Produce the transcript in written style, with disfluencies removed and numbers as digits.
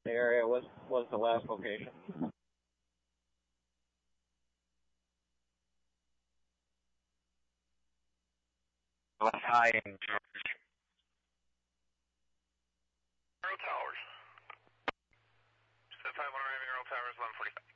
the area was the last location. What's high in George? Earl Towers. 751 arriving Earl Towers, 1145.